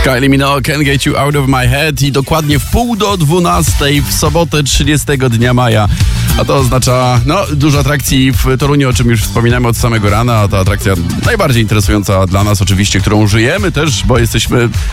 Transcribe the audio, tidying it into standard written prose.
Kylie Minogue, Can't Get You Out of My Head i dokładnie w 11:30 w sobotę 30 dnia maja. A to oznacza, dużo atrakcji w Toruniu, o czym już wspominamy od samego rana, a ta atrakcja najbardziej interesująca dla nas oczywiście, którą żyjemy też, bo jesteśmy